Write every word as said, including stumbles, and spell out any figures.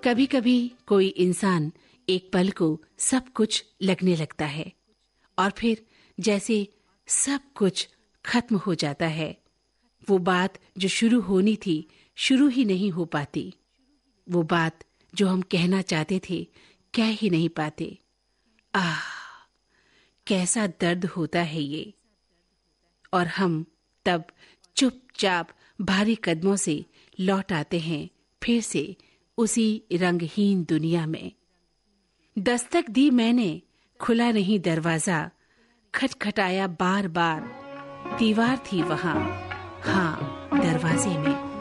कभी कभी कोई इंसान एक पल को सब कुछ लगने लगता है और फिर जैसे सब कुछ खत्म हो जाता है। वो बात जो शुरू होनी थी शुरू ही नहीं हो पाती। वो बात जो हम कहना चाहते थे कह ही नहीं पाते। आह, कैसा दर्द होता है ये। और हम तब चुपचाप भारी कदमों से लौट आते हैं फिर से उसी रंगहीन दुनिया में। दस्तक दी मैंने, खुला नहीं दरवाजा, खटखटाया बार बार, दीवार थी वहां, हाँ दरवाजे में।